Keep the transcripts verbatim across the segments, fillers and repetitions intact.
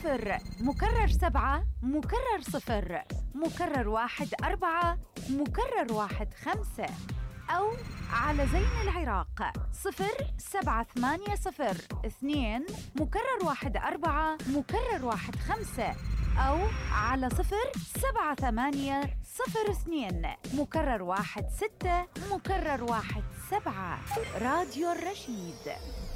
صفر، مكرر سبعة، مكرر صفر، مكرر واحد أربعة، مكرر واحد خمسة، أو على زين العراق صفر سبعة ثمانية صفر اثنين مكرر واحد أربعة مكرر واحد خمسة، أو على صفر سبعة ثمانية صفر اثنين مكرر واحد ستة مكرر واحد سبعة. راديو الرشيد.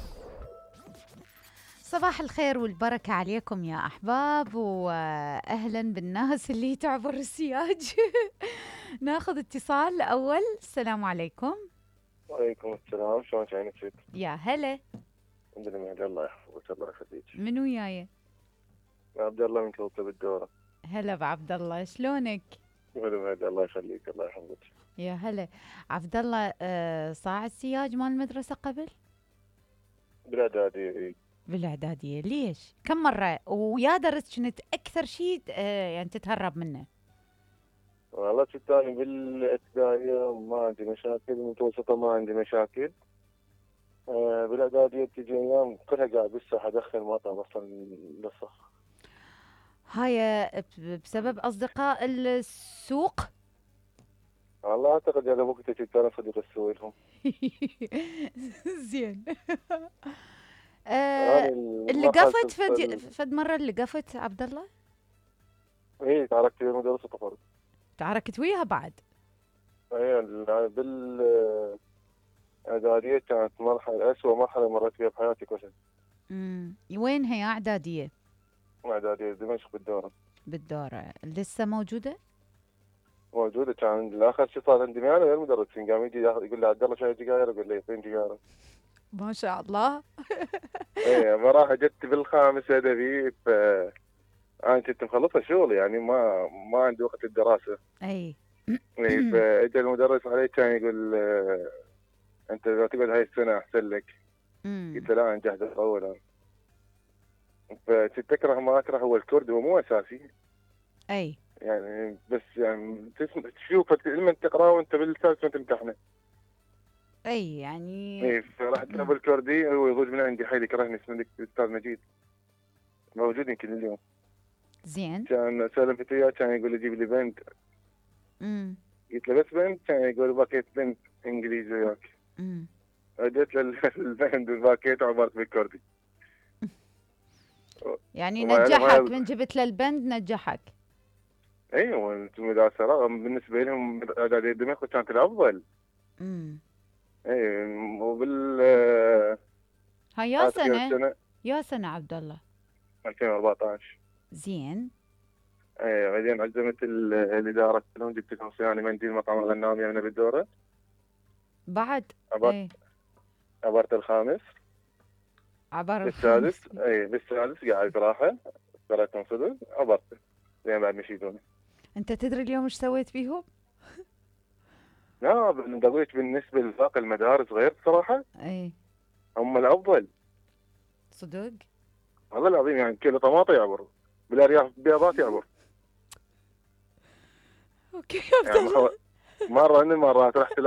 صباح الخير والبركة عليكم يا أحباب، وأهلا بالناس اللي تعبر السياج. ناخذ اتصال أول. السلام عليكم. وعليكم السلام، شلون عينك ست؟ يا هلا. الحمد لله، الله يحفظك الله يخليك. منو وياي؟ عبد الله من كوكب الدورة. هلا بعبد الله، شلونك؟ هلا الله يخليك الله يحفظك. يا هلا عبد الله. آه صاع السياج مال المدرسة قبل؟ بالاعدادية. بالاعدادية. ليش؟ كم مرة؟ ويا درس كنت أكثر شيء آه يعني تتهرب منه؟ والله ستاني بالابتدائية ما عندي مشاكل، المتوسطة ما عندي مشاكل. آه بالاعدادية تجي ايام كلها قاعد بالساحة ادخن مطعم اصلا للصخ. هاي بسبب أصدقاء السوق؟ والله اعتقد هذا وقت كنت انا صديق السوق لهم. زين. آه اللي قفت فد فد مرة اللي قفت عبد الله؟ اي تعاركت ويا مدرسة طفل. تعاركت وياها بعد؟ اي بال اعدادية كانت مرحلة اسوأ مرحلة مريت فيها بحياتي كلها. امم وين هي اعدادية؟ اعدادية دمشق بالدورة. بالدورة. لسه موجودة؟ موجودة. كان آخر شيء صار عندي معنا غير المدرسين، قام يجي يقول لي عبد الله شاي سجاير، اقول له فين سجاير؟ ما شاء الله. ايه ما جت بالخامس ادبي، ف انا كنت مخلصة شغل يعني ما ما عندي وقت الدراسة. اي. ايه فاجى المدرس علي كان يقول انت اذا تقعد هاي السنة احسن لك. قلت له لا انا جاهز اطول. فكنت اكره ما اكره هو الكرد، هو مو اساسي. اي يعني بس يعني تسمع تشوف لما تقراه وانت بالسالفه وانت تمتحنه. اي يعني اي فرحت ابو الكردي هو يضوج من عندي حيل يكرهني، اسمه الاستاذ مجيد موجود يمكن اليوم. زين. كان سالفت وياه كان يقول لي جيب لي بنت. امم قلت له بس بنت؟ كان يقول باكيت بنت انجليزي وياك. امم اديت له البنت والباكيت وعبرت بالكردي. يعني نجحك من جبت له البند نجحك. ايوه المدرسة بالنسبة لهم اعدادية دمشق كانت الافضل. امم اي وبال هاي يا سنة يا سنة عبد الله؟ ألفين وأربعطعش. زين. ايه بعدين عزمت الاداره كلهم، جبت لهم صياني منديل مطعم الغنام يمنا بالدوره. بعد عبرت ايه عبرت الخامس. عبر بالسادس الخامس. اي بالسادس قاعد راحه اشتريتهم صدق عبرت. زين بعد مشيتوني. انت تدري اليوم ايش سويت فيهم؟ لا دويت بالنسبه لباقي المدارس غير صراحه. اي هم الافضل صدق والله العظيم، يعني كيلو طماطم يعبر، بالارياف بياضات يعبر. اوكي. يعني مره من المرات رحت